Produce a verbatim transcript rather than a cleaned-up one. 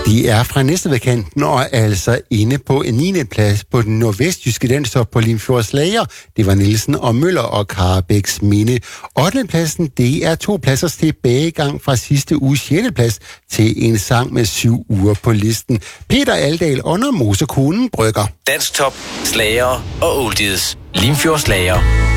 De er fra Næstvedkanten og er altså inde på en niende plads på den nordvestjyske dansstop på Limfjordslager. Det var Nielsen og Møller og Karabæks Minde. ottende pladsen, det er to pladsers tilbagegang fra sidste uges sjette plads til en sang med syv uger på listen. Peter Aldal under Mosekonen Brygger. Dansk top, slager og oldies. Limfjordslager.